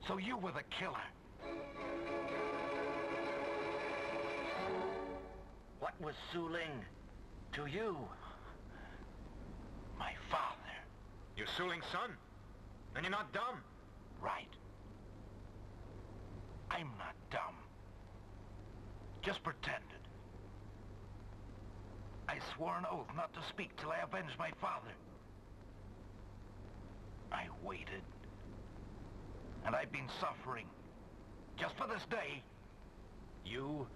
So you were the killer. What was Su Ling to you? My father. You're Su Ling's son. And you're not dumb. Right. I'm not dumb. Just pretended. I swore an oath not to speak till I avenged my father. I waited. And I've been suffering. Just for this day. You